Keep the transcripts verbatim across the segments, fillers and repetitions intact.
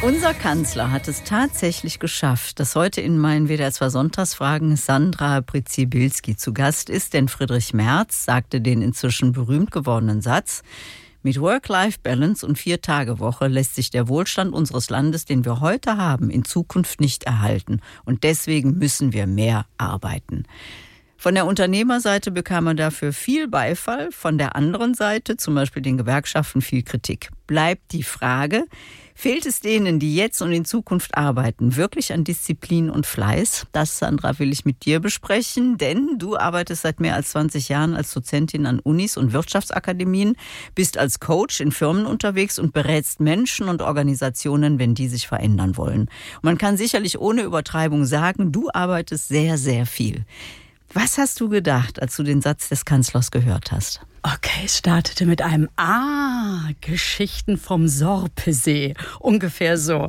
Unser Kanzler hat es tatsächlich geschafft, dass heute in meinen W D R zwei Sonntagsfragen Sandra Brzybilski zu Gast ist, denn Friedrich Merz sagte den inzwischen berühmt gewordenen Satz: Mit Work-Life-Balance und Vier-Tage-Woche lässt sich der Wohlstand unseres Landes, den wir heute haben, in Zukunft nicht erhalten. Und deswegen müssen wir mehr arbeiten. Von der Unternehmerseite bekam er dafür viel Beifall, von der anderen Seite, zum Beispiel den Gewerkschaften, viel Kritik. Bleibt die Frage: Fehlt es denen, die jetzt und in Zukunft arbeiten, wirklich an Disziplin und Fleiß? Das, Sandra, will ich mit dir besprechen, denn du arbeitest seit mehr als zwanzig Jahren als Dozentin an Unis und Wirtschaftsakademien, bist als Coach in Firmen unterwegs und berätst Menschen und Organisationen, wenn die sich verändern wollen. Und man kann sicherlich ohne Übertreibung sagen, du arbeitest sehr, sehr viel. Was hast du gedacht, als du den Satz des Kanzlers gehört hast? Okay, es startete mit einem Ah, Geschichten vom Sorpesee, ungefähr so.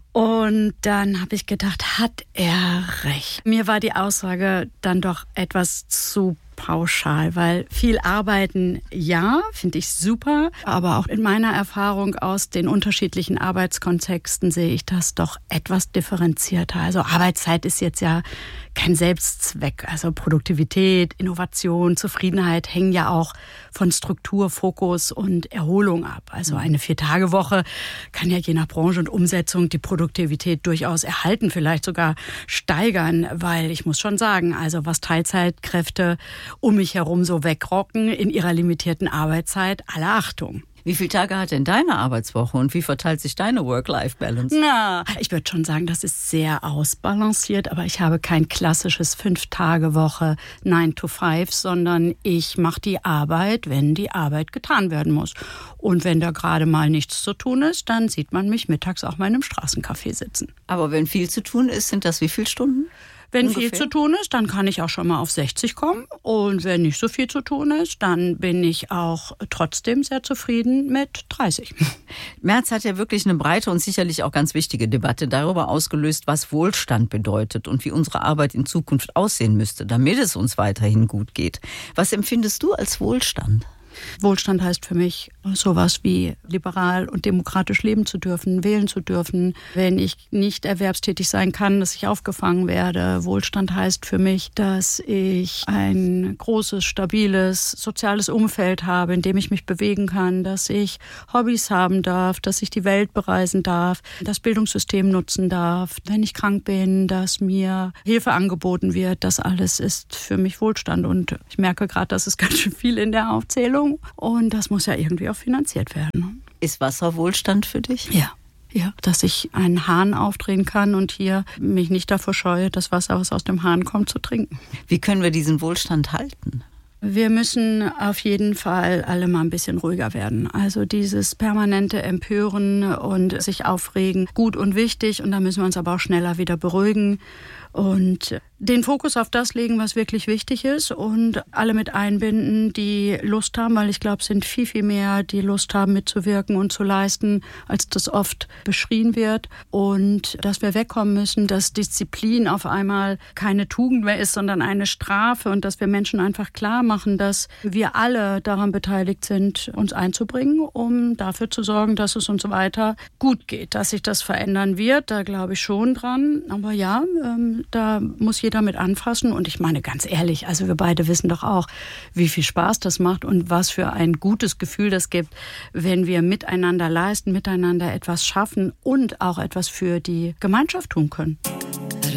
Und dann habe ich gedacht, hat er recht? Mir war die Aussage dann doch etwas zu pauschal, weil viel arbeiten, ja, finde ich super, aber auch in meiner Erfahrung aus den unterschiedlichen Arbeitskontexten sehe ich das doch etwas differenzierter. Also Arbeitszeit ist jetzt ja kein Selbstzweck. Also Produktivität, Innovation, Zufriedenheit hängen ja auch von Struktur, Fokus und Erholung ab. Also eine Vier-Tage-Woche kann ja je nach Branche und Umsetzung die Produktivität durchaus erhalten, vielleicht sogar steigern, weil ich muss schon sagen, also was Teilzeitkräfte um mich herum so wegrocken in ihrer limitierten Arbeitszeit, alle Achtung. Wie viele Tage hat denn deine Arbeitswoche und wie verteilt sich deine Work-Life-Balance? Na, ich würde schon sagen, das ist sehr ausbalanciert, aber ich habe kein klassisches Fünf-Tage-Woche, nine to five, sondern ich mache die Arbeit, wenn die Arbeit getan werden muss. Und wenn da gerade mal nichts zu tun ist, dann sieht man mich mittags auch mal in einem Straßencafé sitzen. Aber wenn viel zu tun ist, sind das wie viele Stunden? Wenn Ungefähr? viel zu tun ist, dann kann ich auch schon mal auf sechzig kommen. Und wenn nicht so viel zu tun ist, dann bin ich auch trotzdem sehr zufrieden mit dreißig. Merz hat ja wirklich eine breite und sicherlich auch ganz wichtige Debatte darüber ausgelöst, was Wohlstand bedeutet und wie unsere Arbeit in Zukunft aussehen müsste, damit es uns weiterhin gut geht. Was empfindest du als Wohlstand? Wohlstand heißt für mich sowas wie liberal und demokratisch leben zu dürfen, wählen zu dürfen. Wenn ich nicht erwerbstätig sein kann, dass ich aufgefangen werde. Wohlstand heißt für mich, dass ich ein großes, stabiles, soziales Umfeld habe, in dem ich mich bewegen kann, dass ich Hobbys haben darf, dass ich die Welt bereisen darf, das Bildungssystem nutzen darf, wenn ich krank bin, dass mir Hilfe angeboten wird. Das alles ist für mich Wohlstand. Und ich merke gerade, das ist ganz schön viel in der Aufzählung. Und das muss ja irgendwie auch finanziert werden. Ist Wasser Wohlstand für dich? Ja. Ja, dass ich einen Hahn aufdrehen kann und hier mich nicht davor scheue, das Wasser, was aus dem Hahn kommt, zu trinken. Wie können wir diesen Wohlstand halten? Wir müssen auf jeden Fall alle mal ein bisschen ruhiger werden. Also dieses permanente Empören und sich aufregen, gut und wichtig. Und da müssen wir uns aber auch schneller wieder beruhigen und den Fokus auf das legen, was wirklich wichtig ist und alle mit einbinden, die Lust haben, weil ich glaube, es sind viel, viel mehr, die Lust haben, mitzuwirken und zu leisten, als das oft beschrien wird. Und dass wir wegkommen müssen, dass Disziplin auf einmal keine Tugend mehr ist, sondern eine Strafe und dass wir Menschen einfach klar machen, dass wir alle daran beteiligt sind, uns einzubringen, um dafür zu sorgen, dass es uns weiter gut geht. Dass sich das verändern wird, da glaube ich schon dran. Aber ja, ähm, da muss jeder damit anfassen. Und ich meine ganz ehrlich, also wir beide wissen doch auch, wie viel Spaß das macht und was für ein gutes Gefühl das gibt, wenn wir miteinander leisten, miteinander etwas schaffen und auch etwas für die Gemeinschaft tun können.